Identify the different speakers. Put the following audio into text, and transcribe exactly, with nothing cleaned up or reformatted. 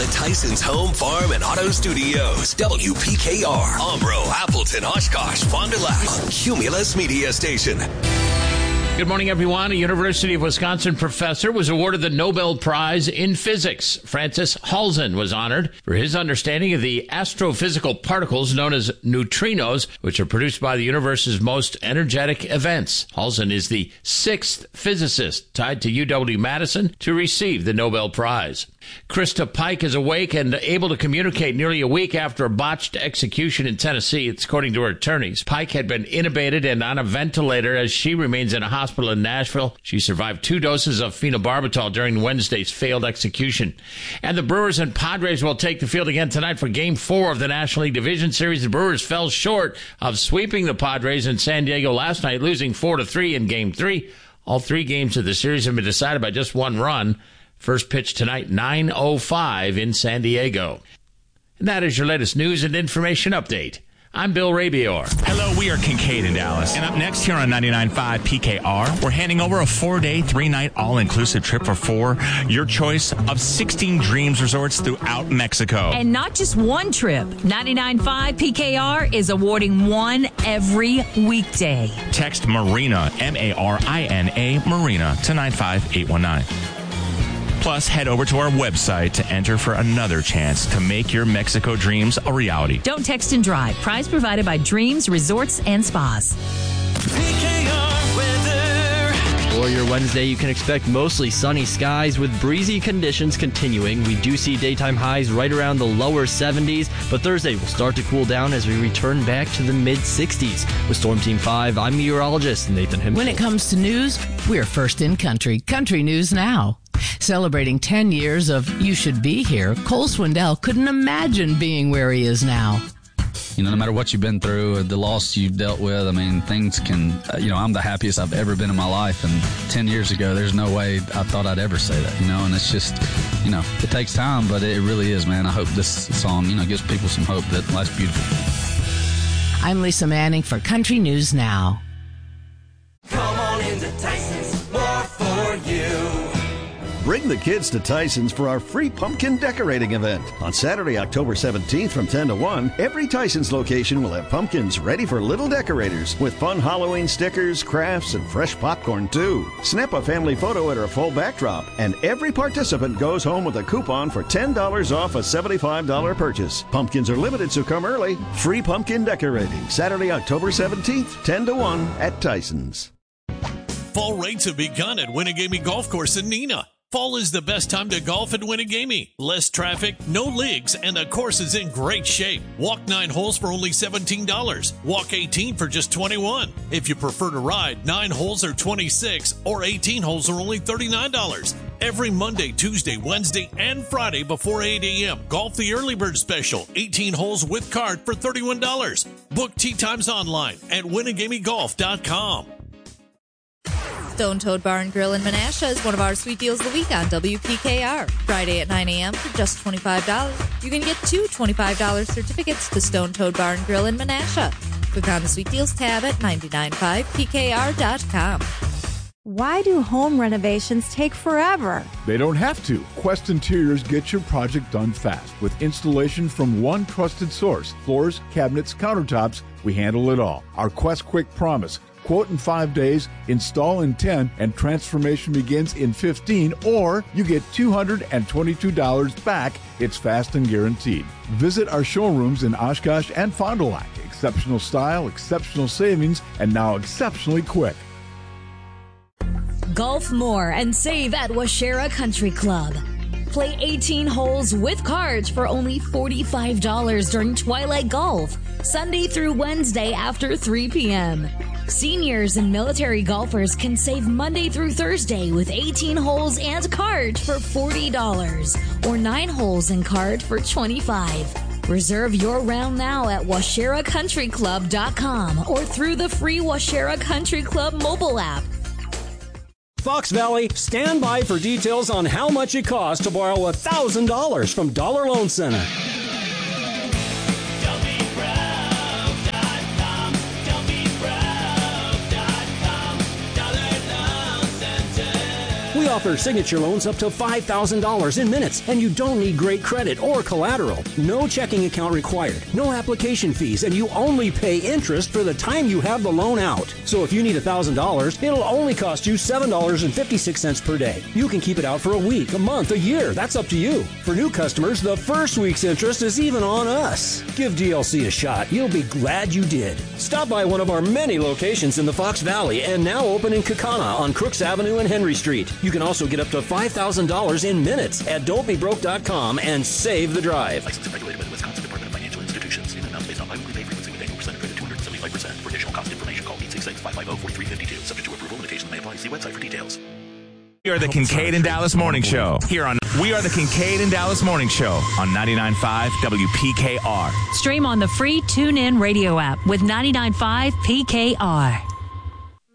Speaker 1: the Tyson's Home, Farm, and Auto Studios. W P K R, Umbro, Appleton, Oshkosh, Fond du Lac, a Cumulus Media Station.
Speaker 2: Good morning, everyone. A University of Wisconsin professor was awarded the Nobel Prize in Physics. Francis Halzen was honored for his understanding of the astrophysical particles known as neutrinos, which are produced by the universe's most energetic events. Halzen is the sixth physicist tied to U W-Madison to receive the Nobel Prize. Krista Pike is awake and able to communicate nearly a week after a botched execution in Tennessee. It's according to her attorneys. Pike had been intubated and on a ventilator as she remains in a hospital in Nashville. She survived two doses of phenobarbital during Wednesday's failed execution. And the Brewers and Padres will take the field again tonight for Game four of the National League Division Series. The Brewers fell short of sweeping the Padres in San Diego last night, losing four to three in Game three. All three games of the series have been decided by just one run. First pitch tonight, nine oh five in San Diego. And that is your latest news and information update. I'm Bill Rabior.
Speaker 3: Hello, we are Kincaid in Dallas. And up next here on ninety-nine point five P K R, we're handing over a four-day, three-night all-inclusive trip for four. Your choice of sixteen Dreams resorts throughout Mexico.
Speaker 4: And not just one trip. ninety-nine point five P K R is awarding one every weekday.
Speaker 3: Text Marina, M A R I N A, Marina, to nine five eight one nine. Plus, head over to our website to enter for another chance to make your Mexico dreams a reality.
Speaker 4: Don't text and drive. Prize provided by Dreams Resorts and Spas.
Speaker 5: P K R weather.
Speaker 6: For your Wednesday, you can expect mostly sunny skies with breezy conditions continuing. We do see daytime highs right around the lower seventies, but Thursday will start to cool down as we return back to the mid-sixties. With Storm Team five, I'm meteorologist Nathan Hemphill.
Speaker 7: When it comes to news, we're first in country. Country News Now. Celebrating ten years of You Should Be Here, Cole Swindell couldn't imagine being where he is now.
Speaker 8: You know, no matter what you've been through or the loss you've dealt with, I mean, things can, uh, you know, I'm the happiest I've ever been in my life. And ten years ago, there's no way I thought I'd ever say that, you know, and it's just, you know, it takes time, but it really is, man. I hope this song, you know, gives people some hope that life's beautiful.
Speaker 7: I'm Lisa Manning for Country News Now.
Speaker 5: Come on into Tyson's, more for you.
Speaker 9: Bring the kids to Tyson's for our free pumpkin decorating event. On Saturday, October seventeenth from ten to one, every Tyson's location will have pumpkins ready for little decorators with fun Halloween stickers, crafts, and fresh popcorn too. Snap a family photo at our full backdrop, and every participant goes home with a coupon for ten dollars off a seventy-five dollars purchase. Pumpkins are limited, so come early. Free pumpkin decorating, Saturday, October seventeenth, ten to one at Tyson's.
Speaker 10: Fall rates have begun at Winnegamie Golf Course in Neenah. Fall is the best time to golf at Winnegamie. Less traffic, no leagues, and the course is in great shape. Walk nine holes for only seventeen dollars. Walk eighteen for just twenty-one dollars. If you prefer to ride, nine holes are twenty-six dollars or eighteen holes are only thirty-nine dollars. Every Monday, Tuesday, Wednesday, and Friday before eight a.m. Golf the Early Bird Special. eighteen holes with cart for thirty-one dollars. Book tee times online at Winnegamie Golf dot com.
Speaker 11: Stone Toad Bar and Grill in Menasha is one of our sweet deals of the week on W P K R. Friday at nine a.m. for just twenty-five dollars. You can get two twenty-five dollars certificates to Stone Toad Bar and Grill in Menasha. Click on the Sweet Deals tab at ninety-nine point five P K R dot com.
Speaker 12: Why do home renovations take forever?
Speaker 13: They don't have to. Quest Interiors gets your project done fast with installation from one trusted source. Floors, cabinets, countertops, we handle it all. Our Quest Quick Promise. Quote in five days, install in ten, and transformation begins in fifteen, or you get two hundred twenty-two dollars back. It's fast and guaranteed. Visit our showrooms in Oshkosh and Fond du Lac. Exceptional style, exceptional savings, and now exceptionally quick.
Speaker 4: Golf more and save at Washera Country Club. Play eighteen holes with cards for only forty-five dollars during Twilight Golf, Sunday through Wednesday after three p.m. Seniors and military golfers can save Monday through Thursday with eighteen holes and cards for forty dollars or nine holes and card for twenty-five dollars. Reserve your round now at Washera Country Club dot com or through the free Washera Country Club mobile app.
Speaker 14: Fox Valley, stand by for details on how much it costs to borrow one thousand dollars from Dollar Loan Center. We offer signature loans up to five thousand dollars in minutes, and you don't need great credit or collateral. No checking account required, no application fees, and you only pay interest for the time you have the loan out. So if you need one thousand dollars, it'll only cost you seven dollars and fifty-six cents per day. You can keep it out for a week, a month, a year. That's up to you. For new customers, the first week's interest is even on us. Give D L C a shot. You'll be glad you did. Stop by one of our many locations in the Fox Valley and now open in Kaukauna on Crooks Avenue and Henry Street. You can also get up to five thousand dollars in minutes at don't be broke dot com and save the drive.
Speaker 15: Licensed and regulated by the Wisconsin Department of Financial Institutions. In amounts based on biweekly pay frequency with annual percentage rate of two hundred seventy-five percent. For additional cost information, call eight six six, five five zero, four three five two. Subject to approval, limitations may apply. See website for details.
Speaker 3: We are the Kincaid and Dallas Morning Show. Here on We are the Kincaid and Dallas Morning Show on ninety-nine point five W P K R.
Speaker 16: Stream on the free TuneIn radio app with ninety-nine point five P K R.